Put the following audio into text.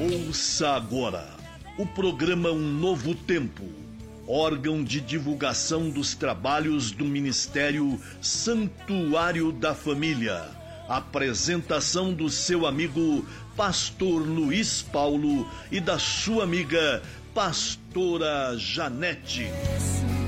Ouça agora o programa Um Novo Tempo, órgão de divulgação dos trabalhos do Ministério Santuário da Família. Apresentação do seu amigo Pastor Luiz Paulo e da sua amiga Pastora Janete.